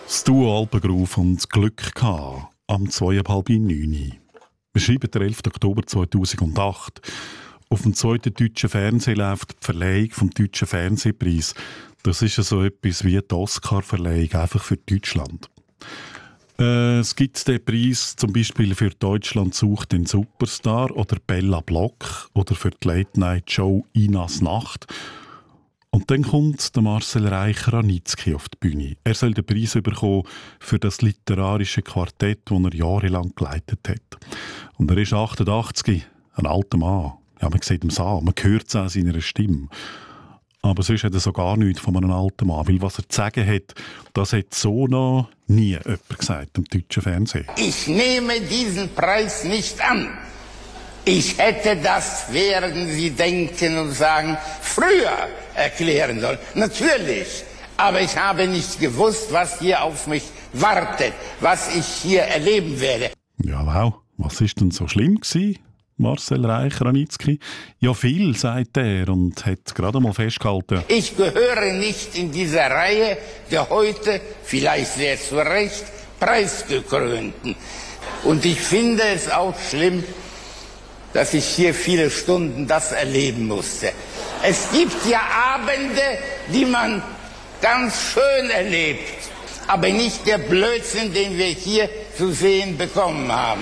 Das Duo Alpengruf und Glück gehabt, am 8:30. Wir schreiben den 11. Oktober 2008. Auf dem 2. deutschen Fernsehen läuft die Verleihung vom Deutschen Fernsehpreis. Das ist ja so etwas wie die Oscar-Verleihung, einfach für Deutschland. Es gibt den Preis zum Beispiel für «Deutschland sucht den Superstar» oder «Bella Block» oder für die Late-Night-Show «Inas Nacht». Und dann kommt der Marcel Reich-Ranitzky auf die Bühne. Er soll den Preis bekommen für das literarische Quartett, das er jahrelang geleitet hat. Und er ist 88, ein alter Mann. Ja, man sieht ihm an, man hört es an seiner Stimme. Aber sonst hat er so gar nichts von einem alten Mann. Weil was er zu sagen hat, das hat so noch nie jemand gesagt im deutschen Fernsehen. Ich nehme diesen Preis nicht an. Ich hätte das, werden Sie denken und sagen, früher erklären sollen. Natürlich. Aber ich habe nicht gewusst, was hier auf mich wartet, was ich hier erleben werde. Ja, wow. Was ist denn so schlimm gewesen, Marcel Reich-Ranitzky? Ja, viel, sagt er und hat gerade mal festgehalten. Ich gehöre nicht in dieser Reihe der heute, vielleicht sehr zu Recht, Preisgekrönten. Und ich finde es auch schlimm, dass ich hier viele Stunden das erleben musste. Es gibt ja Abende, die man ganz schön erlebt, aber nicht der Blödsinn, den wir hier zu sehen bekommen haben.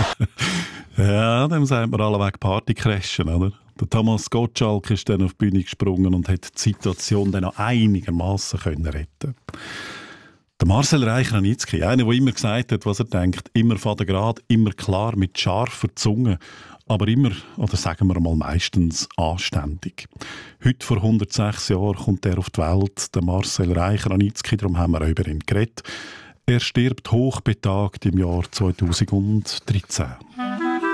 Ja, dem sagt man alleweg Partycrashen, oder? Der Thomas Gottschalk ist dann auf die Bühne gesprungen und hat die Situation dann noch einigermaßen retten. Der Marcel Reich-Ranitzky, einer, der immer gesagt hat, was er denkt, immer fadengrad, immer klar, mit scharfer Zunge, aber immer, oder sagen wir mal meistens, anständig. Heute vor 106 Jahren kommt er auf die Welt, der Marcel Reich-Ranitzky, darum haben wir auch über ihn geredet. Er stirbt hochbetagt im Jahr 2013.